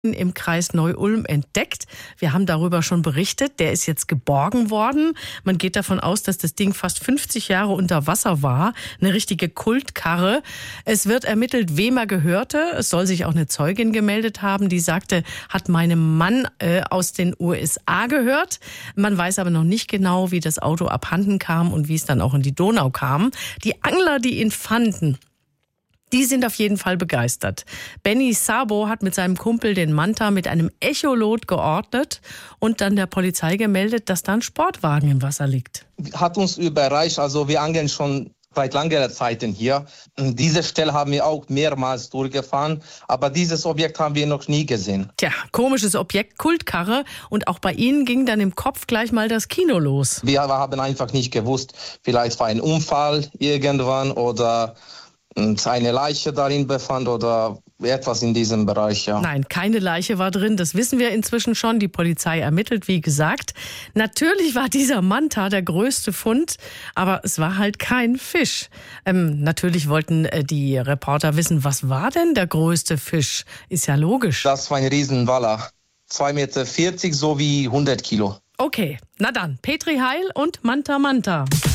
im Kreis Neu-Ulm entdeckt. Wir haben darüber schon berichtet. Der ist jetzt geborgen worden. Man geht davon aus, dass das Ding fast 50 Jahre unter Wasser war. Eine richtige Kultkarre. Es wird ermittelt, wem er gehörte. Es soll sich auch eine Zeugin gemeldet haben, die sagte, hat meinem Mann aus den USA gehört. Man weiß aber noch nicht genau, wie das Auto abhanden kam und wie es dann auch in die Donau kam. Die Angler, die ihn fanden, die sind auf jeden Fall begeistert. Benny Sabo hat mit seinem Kumpel den Manta mit einem Echolot geordnet und dann der Polizei gemeldet, dass da ein Sportwagen im Wasser liegt. Hat uns überrascht, also wir angeln schon seit langer Zeit hier. Diese Stelle haben wir auch mehrmals durchgefahren, aber dieses Objekt haben wir noch nie gesehen. Tja, komisches Objekt, Kultkarre, und auch bei Ihnen ging dann im Kopf gleich mal das Kino los. Wir haben einfach nicht gewusst, vielleicht war ein Unfall irgendwann oder eine Leiche darin befand oder etwas in diesem Bereich, ja. Nein, keine Leiche war drin, das wissen wir inzwischen schon. Die Polizei ermittelt, wie gesagt. Natürlich war dieser Manta der größte Fund, aber es war halt kein Fisch. Natürlich wollten die Reporter wissen, was war denn der größte Fisch? Ist ja logisch. Das war ein Riesenwaller, 2,40 Meter, so wie 100 Kilo. Okay, na dann, Petri Heil und Manta Manta.